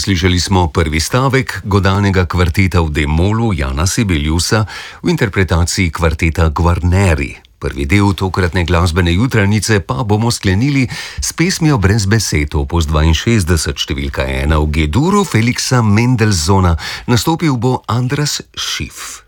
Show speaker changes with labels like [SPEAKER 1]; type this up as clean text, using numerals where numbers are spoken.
[SPEAKER 1] Slišali smo prvi stavek godalnega kvarteta v D-molu Jana Sibeliusa v interpretaciji kvarteta Guarneri. Prvi del tokratne glasbene jutranice pa bomo sklenili s pesmijo brez besed, opus 62, številka 1 v G-duru Felixa Mendelssohna. Nastopil bo Andras Schiff.